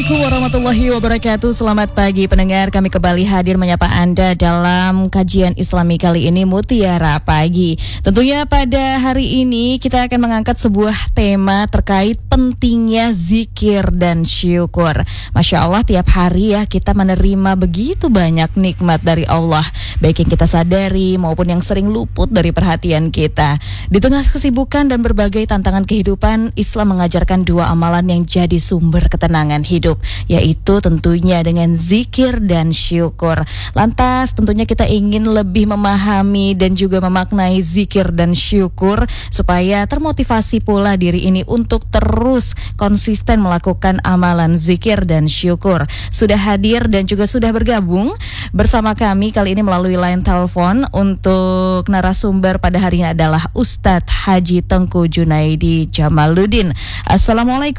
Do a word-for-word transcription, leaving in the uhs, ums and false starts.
Assalamualaikum warahmatullahi wabarakatuh. Selamat pagi pendengar, kami kembali hadir menyapa Anda dalam kajian Islami kali ini, Mutiara Pagi. Tentunya pada hari ini kita akan mengangkat sebuah tema terkait pentingnya zikir dan syukur. Masya Allah, tiap hari ya kita menerima begitu banyak nikmat dari Allah, baik yang kita sadari maupun yang sering luput dari perhatian kita. Di tengah kesibukan dan berbagai tantangan kehidupan, Islam mengajarkan dua amalan yang jadi sumber ketenangan hidup, yaitu tentunya dengan zikir dan syukur. Lantas tentunya kita ingin lebih memahami dan juga memaknai zikir dan syukur supaya termotivasi pula diri ini untuk terus konsisten melakukan amalan zikir dan syukur. Sudah hadir dan juga sudah bergabung bersama kami kali ini melalui line telepon untuk narasumber pada hari ini adalah Ustadz Haji Tengku Junaidi Jamaluddin. Assalamualaikum